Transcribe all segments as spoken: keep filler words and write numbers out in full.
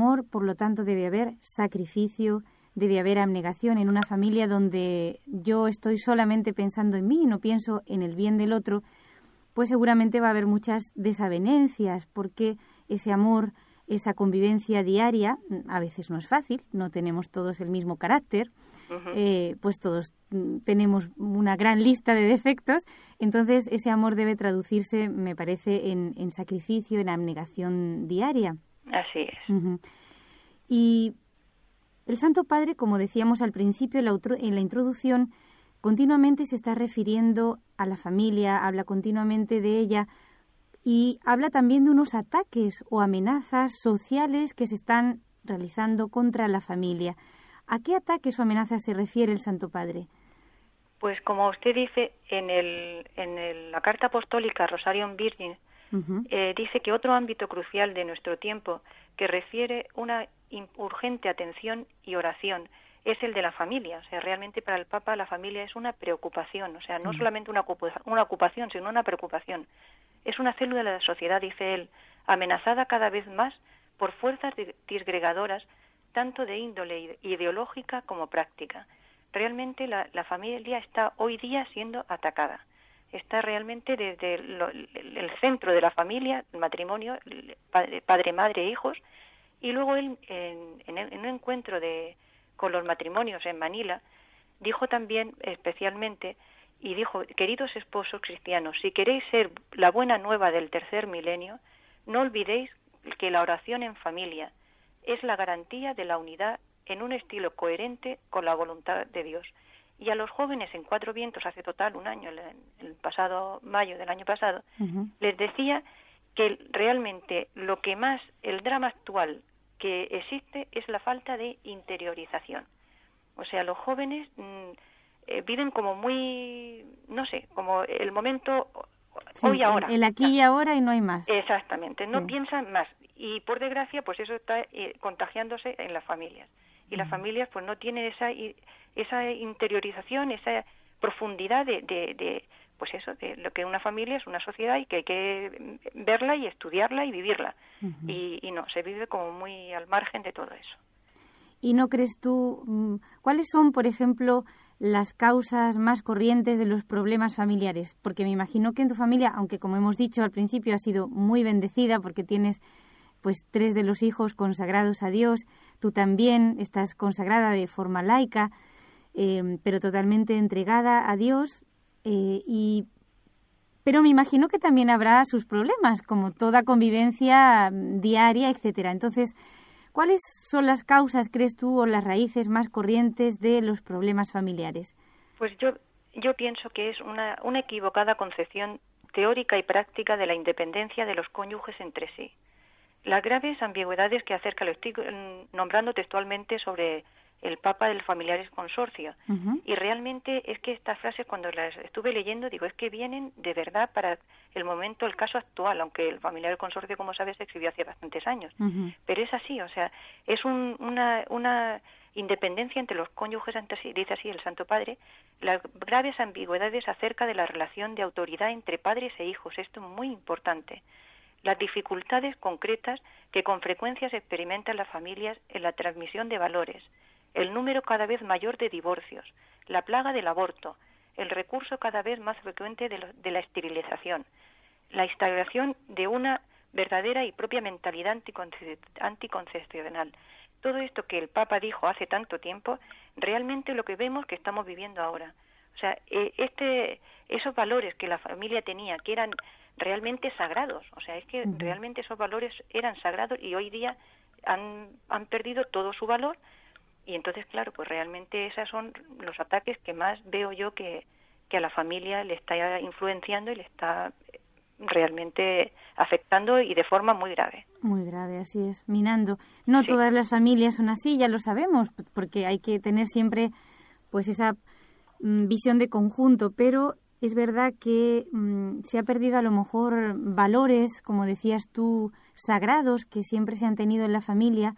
amor, por lo tanto, debe haber sacrificio, debe haber abnegación. En una familia donde yo estoy solamente pensando en mí y no pienso en el bien del otro, pues seguramente va a haber muchas desavenencias, porque ese amor, esa convivencia diaria, a veces no es fácil, no tenemos todos el mismo carácter, uh-huh. eh, pues todos tenemos una gran lista de defectos, entonces ese amor debe traducirse, me parece, en, en sacrificio, en abnegación diaria. Así es. Uh-huh. Y el Santo Padre, como decíamos al principio en la, en la introducción, continuamente se está refiriendo a la familia, habla continuamente de ella y habla también de unos ataques o amenazas sociales que se están realizando contra la familia. ¿A qué ataques o amenazas se refiere el Santo Padre? Pues como usted dice, en, el, en el, la Carta Apostólica Rosarium Virgin, uh-huh. eh, dice que otro ámbito crucial de nuestro tiempo que requiere una urgente atención y oración es el de la familia. O sea, realmente para el Papa la familia es una preocupación, o sea, sí. no solamente una, ocupa, una ocupación, sino una preocupación. Es una célula de la sociedad, dice él, amenazada cada vez más por fuerzas disgregadoras, tanto de índole ideológica como práctica. Realmente la, la familia está hoy día siendo atacada. Está realmente desde lo, el centro de la familia, el matrimonio, padre, padre madre, hijos, y luego él, en, en, en un encuentro de, con los matrimonios en Manila, dijo también especialmente, y dijo, queridos esposos cristianos, si queréis ser la buena nueva del tercer milenio, no olvidéis que la oración en familia es la garantía de la unidad en un estilo coherente con la voluntad de Dios. Y a los jóvenes en Cuatro Vientos, hace total un año, el, el pasado mayo del año pasado, uh-huh. les decía que realmente lo que más, el drama actual que existe es la falta de interiorización. O sea, los jóvenes mmm, eh, viven como muy, no sé, como el momento sí, hoy ahora. El, el aquí y ahora y no hay más. Exactamente, no sí. piensan más. Y por desgracia, pues eso está eh, contagiándose en las familias. Y uh-huh. las familias pues no tienen esa esa interiorización, esa profundidad de, de, de pues eso, de lo que una familia es una sociedad y que hay que verla y estudiarla y vivirla. Uh-huh. Y, y no, se vive como muy al margen de todo eso. ¿Y no crees tú, cuáles son, por ejemplo, las causas más corrientes de los problemas familiares? Porque me imagino que en tu familia, aunque como hemos dicho al principio, has sido muy bendecida porque tienes pues tres de los hijos consagrados a Dios, tú también estás consagrada de forma laica, eh, pero totalmente entregada a Dios, eh, y pero me imagino que también habrá sus problemas, como toda convivencia diaria, etcétera. Entonces, ¿cuáles son las causas, crees tú, o las raíces más corrientes de los problemas familiares? Pues yo yo pienso que es una, una equivocada concepción teórica y práctica de la independencia de los cónyuges entre sí. Las graves ambigüedades que acerca, lo estoy nombrando textualmente sobre el Papa del Familiares Consorcio. Uh-huh. Y realmente es que estas frases, cuando las estuve leyendo, digo, es que vienen de verdad para el momento, el caso actual, aunque el Familiares Consorcio, como sabes, se escribió hace bastantes años. Uh-huh. Pero es así, o sea, es un, una, una independencia entre los cónyuges, dice así el Santo Padre, las graves ambigüedades acerca de la relación de autoridad entre padres e hijos. Esto es muy importante. Las dificultades concretas que con frecuencia se experimentan las familias en la transmisión de valores, el número cada vez mayor de divorcios, la plaga del aborto, el recurso cada vez más frecuente de, lo, de la esterilización, la instauración de una verdadera y propia mentalidad anticonce- anticoncepcional. Todo esto que el Papa dijo hace tanto tiempo, realmente lo que vemos que estamos viviendo ahora. O sea, este, esos valores que la familia tenía, que eran realmente sagrados, o sea, es que uh-huh. realmente esos valores eran sagrados y hoy día han, han perdido todo su valor. Y entonces, claro, pues realmente esos son los ataques que más veo yo que, que a la familia le está influenciando y le está realmente afectando y de forma muy grave. Muy grave, así es, minando. No sí. todas las familias son así, ya lo sabemos, porque hay que tener siempre pues esa mm, visión de conjunto, pero es verdad que mmm, se ha perdido a lo mejor valores, como decías tú, sagrados que siempre se han tenido en la familia,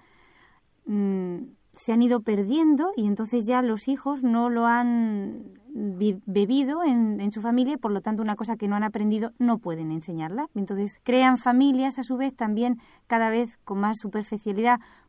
mmm, se han ido perdiendo y entonces ya los hijos no lo han vi- bebido en, en su familia y por lo tanto una cosa que no han aprendido no pueden enseñarla. Entonces crean familias a su vez también cada vez con más superficialidad,